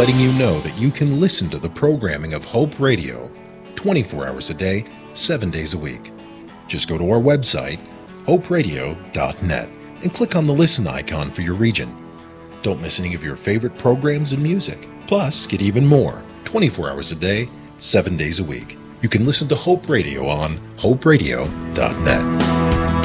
letting you know that you can listen to the programming of Hope Radio 24 hours a day, 7 days a week. Just go to our website, hoperadio.net, and click on the listen icon for your region. Don't miss any of your favorite programs and music. Plus, get even more 24 hours a day, 7 days a week. You can listen to Hope Radio on hoperadio.net.